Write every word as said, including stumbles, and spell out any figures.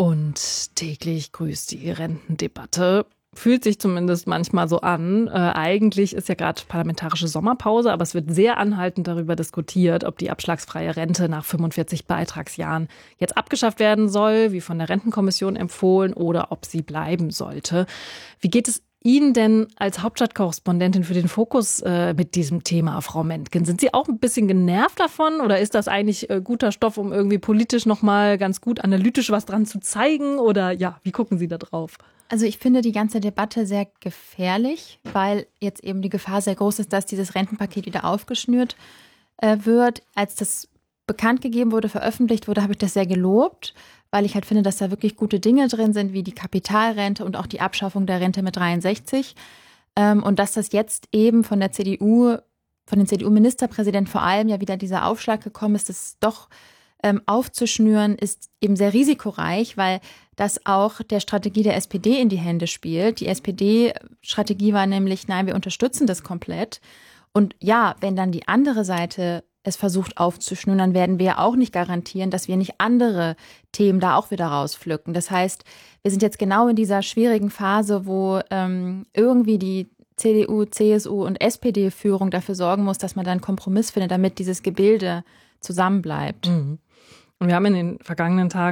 Und täglich grüßt die Rentendebatte. Fühlt sich zumindest manchmal so an. Äh, eigentlich ist ja gerade parlamentarische Sommerpause, aber es wird sehr anhaltend darüber diskutiert, ob die abschlagsfreie Rente nach fünfundvierzig Beitragsjahren jetzt abgeschafft werden soll, wie von der Rentenkommission empfohlen, oder ob sie bleiben sollte. Wie geht es Ihnen denn als Hauptstadtkorrespondentin für den Fokus äh, mit diesem Thema, Frau Mentgen? Sind Sie auch ein bisschen genervt davon oder ist das eigentlich äh, guter Stoff, um irgendwie politisch nochmal ganz gut analytisch was dran zu zeigen? Oder ja, wie gucken Sie da drauf? Also ich finde die ganze Debatte sehr gefährlich, weil jetzt eben die Gefahr sehr groß ist, dass dieses Rentenpaket wieder aufgeschnürt äh, wird. Als das bekannt gegeben wurde, veröffentlicht wurde, habe ich das sehr gelobt, weil ich halt finde, dass da wirklich gute Dinge drin sind, wie die Kapitalrente und auch die Abschaffung der Rente mit dreiundsechzig. Ähm, und dass das jetzt eben von der C D U, von den C D U-Ministerpräsidenten vor allem ja wieder dieser Aufschlag gekommen ist, das doch ähm, aufzuschnüren, ist eben sehr risikoreich, weil das auch der Strategie der S P D in die Hände spielt. Die S P D-Strategie war nämlich, nein, wir unterstützen das komplett. Und ja, wenn dann die andere Seite es versucht aufzuschnüren, dann werden wir ja auch nicht garantieren, dass wir nicht andere Themen da auch wieder rauspflücken. Das heißt, wir sind jetzt genau in dieser schwierigen Phase, wo ähm, irgendwie die C D U, C S U und S P D-Führung dafür sorgen muss, dass man da einen Kompromiss findet, damit dieses Gebilde zusammenbleibt. Mhm. Und wir haben in den vergangenen Tagen